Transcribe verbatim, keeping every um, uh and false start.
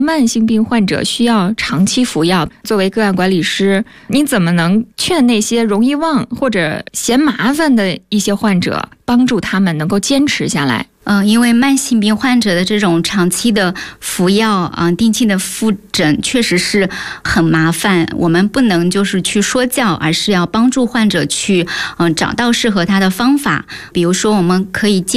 慢性病患者需要长期服药，作为个案管理师，你怎么能劝那些容易忘或者嫌麻烦的一些患者，帮助他们能够坚持下来？ 嗯，因为慢性病患者的这种长期的服药啊、呃，定期的复诊，确实是很麻烦。我们不能就是去说教，而是要帮助患者去嗯、呃、找到适合他的方法。比如说，我们可以建